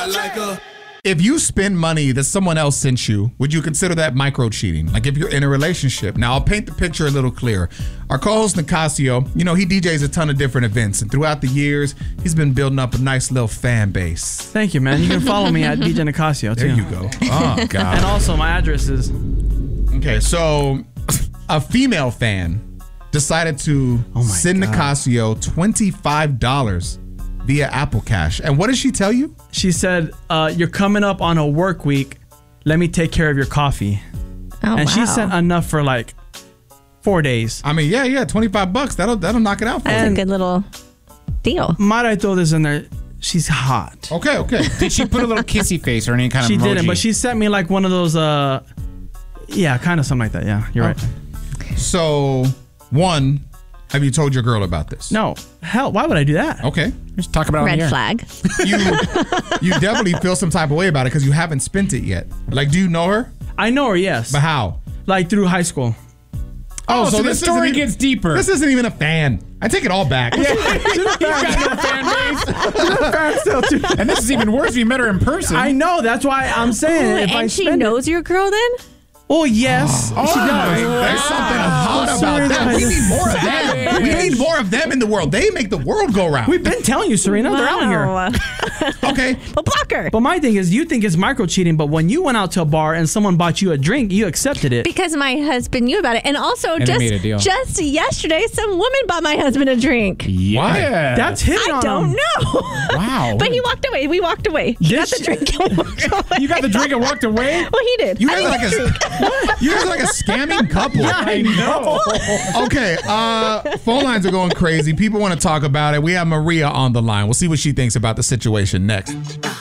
If you spend money that someone else sent you, would you consider that micro cheating? Like if you're in a relationship. Now, I'll paint the picture a little clearer. Our co-host Nicasio, he DJs a ton of different events, and throughout the years, he's been building up a nice little fan base. Thank you, man. You can follow me at DJ Nicasio, too. There you go. Oh, God. And also, my address is... Okay, so a female fan decided to send Nicasio $25 via Apple Cash. And what did she tell you? She said, you're coming up on a work week. Let me take care of your coffee. And she sent enough for like 4 days. I mean, yeah, $25. That'll knock it out for you. That's a good little deal. Might I throw this in there? She's hot. Okay. Did she put a little kissy face or any kind of She emoji? didn't, but she sent me like one of those, kind of something like that. Yeah, you're right. So, one, have you told your girl about this? No. Hell, why would I do that? Okay. Just talk about it on the Red air. flag. You definitely feel some type of way about it because you haven't spent it yet. Like, do you know her? I know her, yes. But how? Like through high school. Oh, so the story gets deeper. This isn't even a fan. I take it all back. He's got no fan base. And this is even worse if you met her in person. I know. That's why I'm saying. If I And she spend knows your girl then? Oh, yes. She does. There's something hot about that. We need more of them. We need more of them in the world. They make the world go round. We've been telling you, Serena. They're out here. Okay. Well, block her. But my thing is, you think it's micro cheating, but when you went out to a bar and someone bought you a drink, you accepted it. Because my husband knew about it. And also, And they made a deal. just yesterday, some woman bought my husband a drink. Yeah. That's hitting I on don't him. know. Wow. But he walked away. We walked away. He got the drink and walked away. You got the drink and walked away? Well, he did. You guys are like a scamming couple. I know. Okay, phone lines are going crazy. People want to talk about it. We have Maria on the line. We'll see what she thinks about the situation next.